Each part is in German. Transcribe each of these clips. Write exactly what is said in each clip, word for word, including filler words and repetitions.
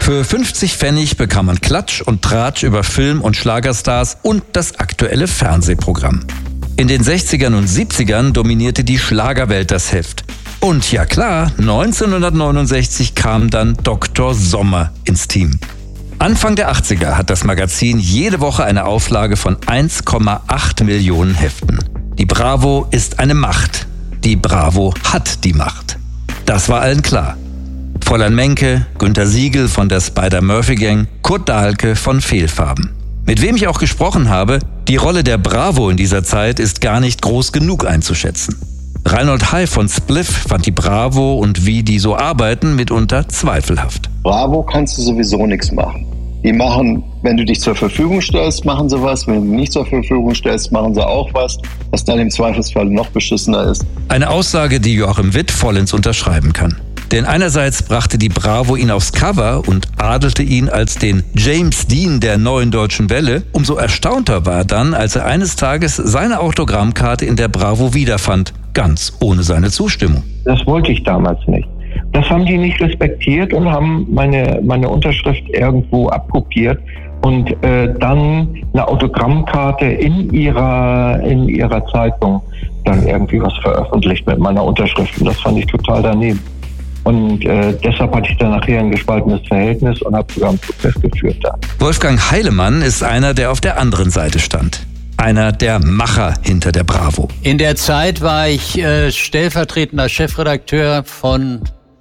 Für fünfzig Pfennig bekam man Klatsch und Tratsch über Film- und Schlagerstars und das aktuelle Fernsehprogramm. In den sechzigern und siebzigern dominierte die Schlagerwelt das Heft. Und ja klar, neunzehnhundertneunundsechzig kam dann Doktor Sommer ins Team. Anfang der achtziger hat das Magazin jede Woche eine Auflage von eins Komma acht Millionen Heften. Die Bravo ist eine Macht. Die Bravo hat die Macht. Das war allen klar. Fräulein Menke, Günter Siegel von der Spider-Murphy-Gang, Kurt Dahlke von Fehlfarben. Mit wem ich auch gesprochen habe, die Rolle der Bravo in dieser Zeit ist gar nicht groß genug einzuschätzen. Reinhold Hay von Spliff fand die Bravo und wie die so arbeiten mitunter zweifelhaft. Bravo kannst du sowieso nichts machen. Die machen, wenn du dich zur Verfügung stellst, machen sie was. Wenn du dich nicht zur Verfügung stellst, machen sie auch was, was dann im Zweifelsfall noch beschissener ist. Eine Aussage, die Joachim Witt vollends unterschreiben kann. Denn einerseits brachte die Bravo ihn aufs Cover und adelte ihn als den James Dean der neuen deutschen Welle. Umso erstaunter war er dann, als er eines Tages seine Autogrammkarte in der Bravo wiederfand, ganz ohne seine Zustimmung. Das wollte ich damals nicht. Das haben die nicht respektiert und haben meine, meine Unterschrift irgendwo abkopiert und äh, dann eine Autogrammkarte in ihrer, in ihrer Zeitung dann irgendwie was veröffentlicht mit meiner Unterschrift. Und das fand ich total daneben. Und äh, deshalb hatte ich dann nachher ein gespaltenes Verhältnis und habe sogar einen Prozess geführt da. Wolfgang Heilemann ist einer, der auf der anderen Seite stand. Einer der Macher hinter der Bravo. In der Zeit war ich äh, stellvertretender Chefredakteur von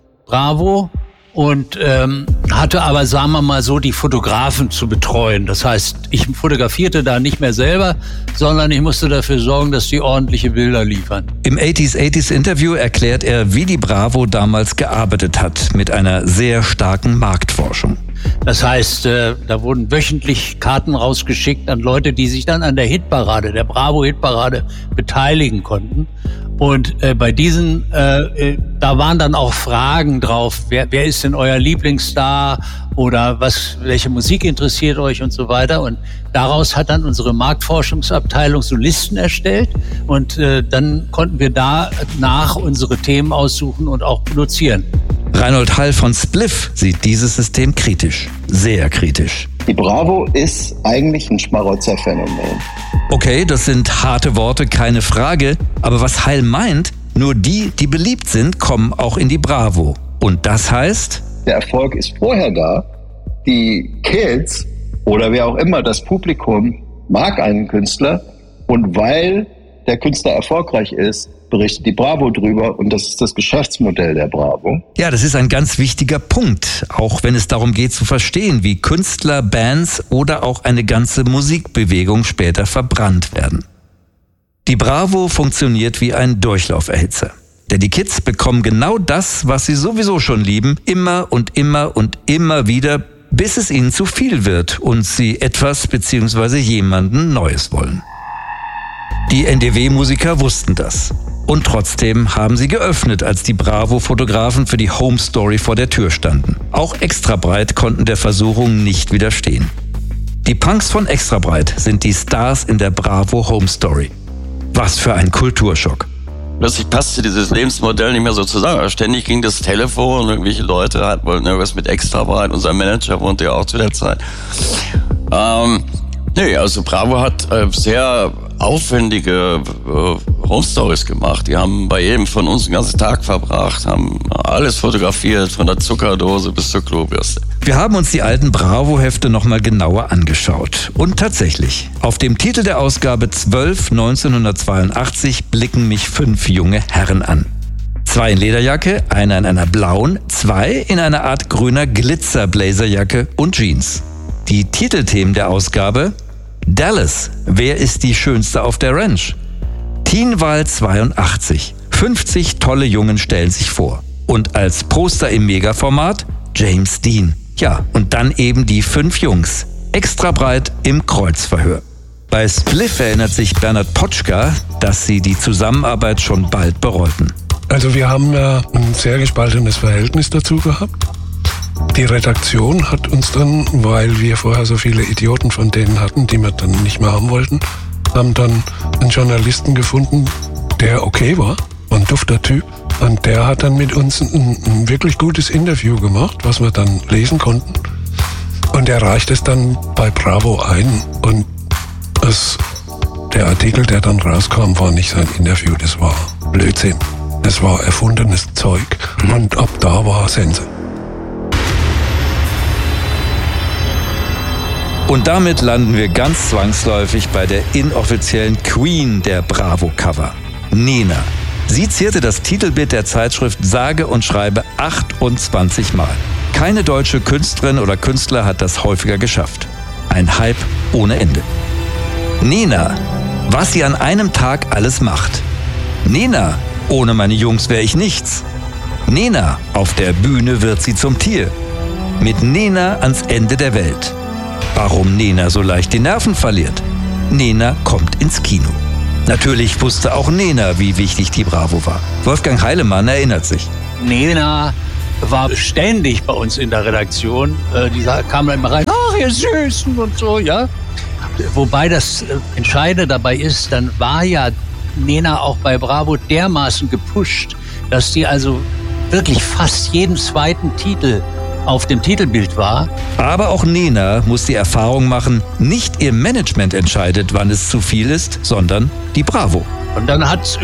Bravo und ähm, hatte aber, sagen wir mal so, die Fotografen zu betreuen. Das heißt, ich fotografierte da nicht mehr selber, sondern ich musste dafür sorgen, dass die ordentliche Bilder liefern. Im achtziger achtziger Interview erklärt er, wie die Bravo damals gearbeitet hat, mit einer sehr starken Marktforschung. Das heißt, äh, da wurden wöchentlich Karten rausgeschickt an Leute, die sich dann an der Hitparade, der Bravo-Hitparade, beteiligen konnten. Und äh, bei diesen, äh, da waren dann auch Fragen drauf, wer, wer ist denn euer Lieblingsstar oder was, welche Musik interessiert euch und so weiter. Und daraus hat dann unsere Marktforschungsabteilung so Listen erstellt und äh, dann konnten wir da nach unsere Themen aussuchen und auch produzieren. Reinhold Hall von Spliff sieht dieses System kritisch, sehr kritisch. Die Bravo ist eigentlich ein Schmarotzerphänomen. Okay, das sind harte Worte, keine Frage. Aber was Heil meint, nur die, die beliebt sind, kommen auch in die Bravo. Und das heißt? Der Erfolg ist vorher da. Die Kids oder wer auch immer, das Publikum mag einen Künstler. Und weil der Künstler erfolgreich ist, berichtet die Bravo drüber und das ist das Geschäftsmodell der Bravo. Ja, das ist ein ganz wichtiger Punkt, auch wenn es darum geht zu verstehen, wie Künstler, Bands oder auch eine ganze Musikbewegung später verbrannt werden. Die Bravo funktioniert wie ein Durchlauferhitzer. Denn die Kids bekommen genau das, was sie sowieso schon lieben, immer und immer und immer wieder, bis es ihnen zu viel wird und sie etwas bzw. jemanden Neues wollen. Die N D W-Musiker wussten das. Und trotzdem haben sie geöffnet, als die Bravo-Fotografen für die Home Story vor der Tür standen. Auch Extrabreit konnten der Versuchung nicht widerstehen. Die Punks von Extrabreit sind die Stars in der Bravo Home Story. Was für ein Kulturschock. Plötzlich passte dieses Lebensmodell nicht mehr so zusammen. Ständig ging das Telefon und irgendwelche Leute halt wollten irgendwas mit Extrabreit. Unser Manager wohnte ja auch zu der Zeit. Ähm, nee, also Bravo hat äh, sehr aufwendige äh, Home Stories gemacht. Die haben bei jedem von uns den ganzen Tag verbracht, haben alles fotografiert, von der Zuckerdose bis zur Klobürste. Wir haben uns die alten Bravo-Hefte nochmal genauer angeschaut. Und tatsächlich, auf dem Titel der Ausgabe zwölf neunzehnhundertzweiundachtzig blicken mich fünf junge Herren an. Zwei in Lederjacke, einer in einer blauen, zwei in einer Art grüner Glitzer-Blazerjacke und Jeans. Die Titelthemen der Ausgabe: Dallas, wer ist die Schönste auf der Ranch? Teenwahl zweiundachtzig, fünfzig tolle Jungen stellen sich vor. Und als Poster im Megaformat James Dean. Ja, und dann eben die fünf Jungs. Extrabreit im Kreuzverhör. Bei Spliff erinnert sich Bernhard Potschka, dass sie die Zusammenarbeit schon bald bereuten. Also wir haben ja ein sehr gespaltenes Verhältnis dazu gehabt. Die Redaktion hat uns dann, weil wir vorher so viele Idioten von denen hatten, die wir dann nicht mehr haben wollten, haben dann einen Journalisten gefunden, der okay war, ein dufter Typ. Und der hat dann mit uns ein, ein wirklich gutes Interview gemacht, was wir dann lesen konnten. Und er reicht es dann bei Bravo ein und es, der Artikel, der dann rauskam, war nicht sein Interview, das war Blödsinn. Das war erfundenes Zeug und ab da war Sense. Und damit landen wir ganz zwangsläufig bei der inoffiziellen Queen der Bravo-Cover, Nena. Sie zierte das Titelbild der Zeitschrift sage und schreibe achtundzwanzig Mal. Keine deutsche Künstlerin oder Künstler hat das häufiger geschafft. Ein Hype ohne Ende. Nena, was sie an einem Tag alles macht. Nena, ohne meine Jungs wäre ich nichts. Nena, auf der Bühne wird sie zum Tier. Mit Nena ans Ende der Welt. Warum Nena so leicht die Nerven verliert? Nena kommt ins Kino. Natürlich wusste auch Nena, wie wichtig die Bravo war. Wolfgang Heilemann erinnert sich. Nena war ständig bei uns in der Redaktion. Äh, die kam dann immer rein, ach ihr Süßen und so, ja. Wobei das Entscheidende dabei ist, dann war ja Nena auch bei Bravo dermaßen gepusht, dass die also wirklich fast jeden zweiten Titel auf dem Titelbild war. Aber auch Nena muss die Erfahrung machen, nicht ihr Management entscheidet, wann es zu viel ist, sondern die Bravo. Und dann hat